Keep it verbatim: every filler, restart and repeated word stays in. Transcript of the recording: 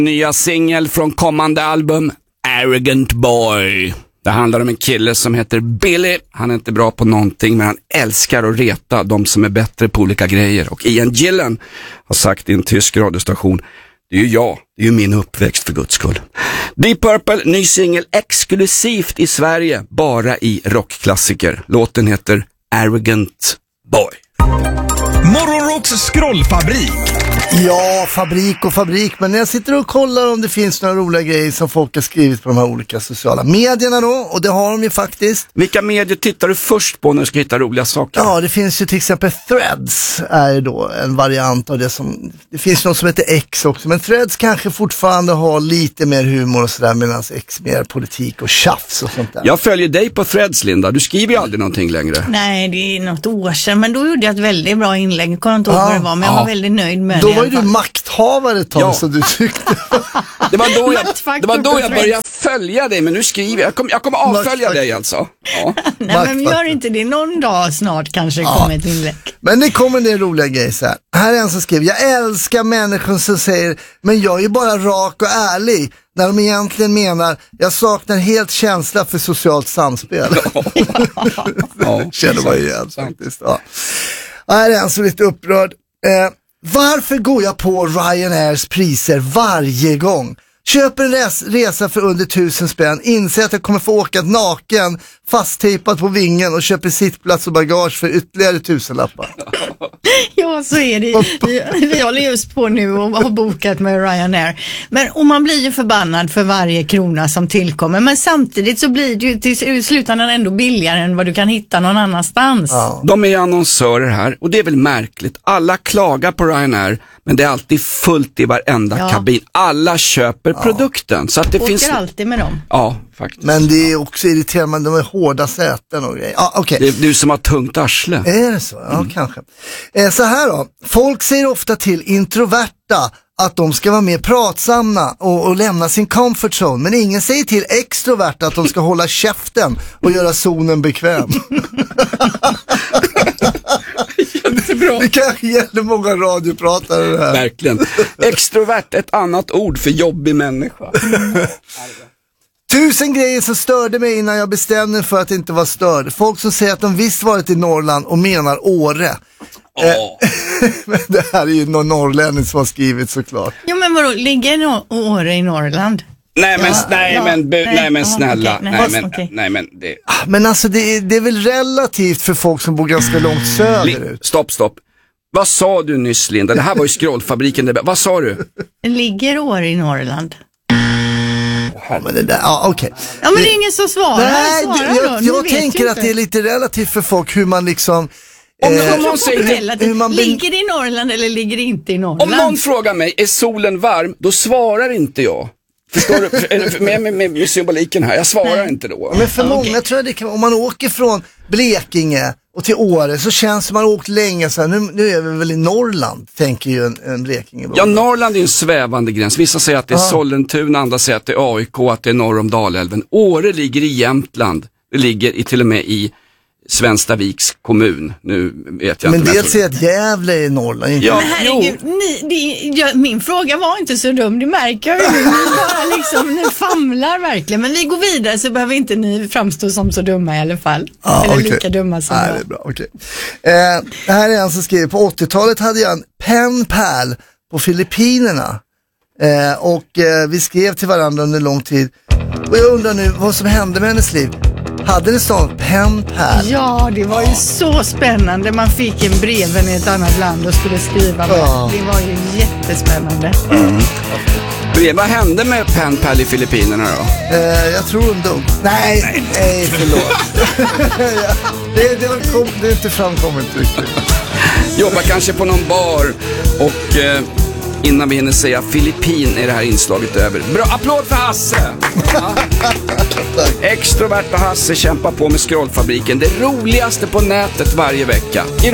Nya singel från kommande album Arrogant Boy. Det handlar om en kille som heter Billy. Han är inte bra på någonting, men han älskar att reta de som är bättre på olika grejer. Och Ian Gillan har sagt i en tysk radiostation: det är ju jag, det är ju min uppväxt för guds skull. Deep Purple, ny singel exklusivt i Sverige, bara i rockklassiker. Låten heter Arrogant Boy. Morgonrocks scrollfabrik. Ja, fabrik och fabrik. Men när jag sitter och kollar om det finns några roliga grejer som folk har skrivit på de här olika sociala medierna då, och det har de ju faktiskt. Vilka medier tittar du först på när du ska hitta roliga saker? Ja, det finns ju till exempel Threads är ju då en variant av det som, det finns något som heter X också, men Threads kanske fortfarande har lite mer humor och sådär, medan X mer politik och tjafs och sånt där. Jag följer dig på Threads, Linda. Du skriver ju aldrig någonting längre. Nej, det är något år sedan, men då gjorde jag ett väldigt bra inlägg. Jag kommer inte ihåg Ja, vad det var, men jag ja. var väldigt nöjd med Då det. var ju du makthavare ett tag, Ja. så du tyckte... Det var då jag, Maktfaktor det var då på jag Threads. började följa dig, men nu skriver jag. Jag kommer, jag kommer avfölja Maktfaktor. dig alltså. Ja. Nej, men gör inte det. Någon dag snart kanske Ja. kommer ett inlägg. Men det kommer en del roliga grejer så här. Här är en som skriver: jag älskar människor som säger, men jag är ju bara rak och ärlig. När de egentligen menar, jag saknar helt känsla för socialt samspel. Ja. Känner man ju igen faktiskt. Ja. Här är en som är lite upprörd. Eh, varför går jag på Ryanairs priser varje gång? Köper en res- resa för under tusen spänn, inser att jag kommer få åka naken, fasttejpat på vingen, och köper sittplats och bagage för ytterligare tusenlappar. Ja, så är det. Vi, vi håller just på nu och har bokat med Ryanair. Men, och man blir ju förbannad för varje krona som tillkommer. Men samtidigt så blir det ju till slutändan ändå billigare än vad du kan hitta någon annanstans. Ja. De är annonsörer här, och det är väl märkligt. Alla klagar på Ryanair, men det är alltid fullt i varenda Ja. kabin. Alla köper produkten. Så att det Åker finns... alltid med dem. Ja, faktiskt. Men det är också irriterande, de är hårda säten och grejer. Ja, okej. Det är du som har tungt arsle. Är det så? Ja, kanske. Eh, så här då. Folk säger ofta till introverta att de ska vara mer pratsamma och, och lämna sin comfort zone. Men ingen säger till extroverta att de ska hålla käften och göra zonen bekväm. Jättebra. Det kanske gäller många radiopratare det här. Verkligen. Extrovert, ett annat ord för jobbig människa. Tusen grejer som störde mig innan jag bestämde mig för att inte vara störd. Folk som säger att de visst varit i Norrland och menar Åre. Åh. Men det här är ju någon norrlänning som har skrivit, såklart. Jo, men vadå? Ligger no- Åre i Norrland? Nej men, Ja, nej, ja, men, bu- nej, nej men ja, snälla. okej, nej, nej, men, okej. nej men det... Men alltså det är, det är väl relativt för folk som bor ganska långt Li- söderut. stopp, stopp. Vad sa du nyss, Linda? Det här var ju scrollfabriken. Det... Vad sa du? Ligger Åre i Norrland? Ja, men det där, ja, okej. Ja, men det är ingen som svarar. Nej, Svara du, då. jag, Ni jag vet ju tänker att inte. det är lite relativt för folk hur man liksom... Om eh, någon säger till, Relativt. hur man ben- Ligger det i Norrland eller ligger det inte i om Norrland? någon frågar mig, är solen varm? Då svarar inte jag. Förstår du? Är det med, med, med, med symboliken här. Jag svarar Nej. inte då. Men för Ja, många okej. tror jag det kan, om man åker från Blekinge och till Åre så känns det som man har åkt länge så här, nu, nu är vi väl i Norrland, tänker ju en, en Blekingebor. Ja, Norrland är ju en svävande gräns. Vissa säger att det är Ja. Sollentuna, andra säger att det är A I K, att det är norr om Dalälven. Åre ligger i Jämtland. Det ligger i, till och med i Svenstaviks kommun. Nu vet jag Men inte. det jag tror- säger att Gävle är i Norrland. Inte? Ja, Men herregud, ni, det, ja, min fråga var inte så dum, det märker jag ju. Ni bara liksom, ni famlar verkligen. Men vi går vidare så behöver inte ni framstå som så dumma i alla fall. Ja, Eller okej. lika dumma som Nej, jag. det är bra, okej. Eh, här är en som skriver, på åttiotalet hade jag en penpal på Filippinerna. Eh, och eh, vi skrev till varandra under lång tid. Och jag undrar nu vad som hände med hennes liv. Hade ni sån penpal? Ja, det var ju så spännande. Man fick en breven i ett annat land och skulle skriva med. Ja. Det var ju jättespännande. Bre- Vad hände med Pen Pal i Filippinerna då? Eh, jag tror hon dog. Nej, nej, nej förlåt. Ja, det, det, har kom, det är inte framkommit riktigt. Jobbar kanske på någon bar och eh, innan vi hinner säga Filippin är det här inslaget över. Bra, applåd för Hasse! Ja. Extroverta Hasse kämpar på med scrollfabriken. Det roligaste på nätet varje vecka.